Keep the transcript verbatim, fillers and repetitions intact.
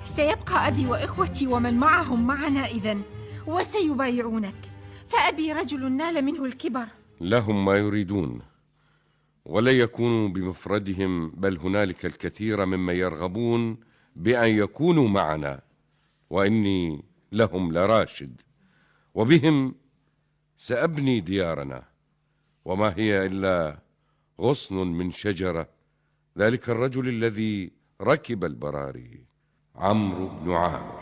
سيبقى أبي وإخوتي ومن معهم معنا إذن، وسيبايعونك، فأبي رجل نال منه الكبر. لهم ما يريدون، ولا يكونوا بمفردهم، بل هنالك الكثير ممن يرغبون بأن يكونوا معنا، وإني لهم لراشد، وبهم سأبني ديارنا، وما هي إلا غصن من شجرة ذلك الرجل الذي ركب البراري، عمرو بن عامر.